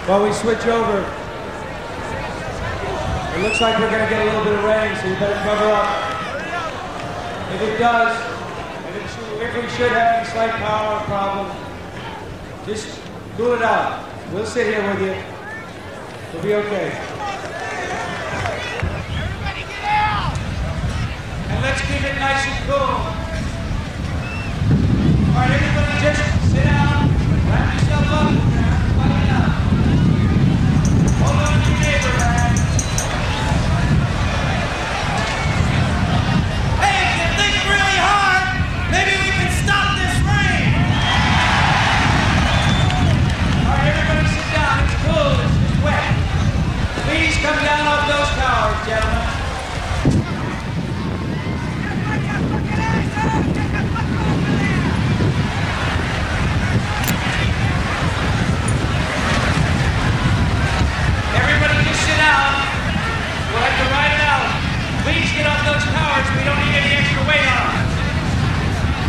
While we switch over, it looks like we're going to get a little bit of rain, so you better cover up. If it does, if we should have any slight power problem, just cool it out. We'll sit here with you. We'll be okay.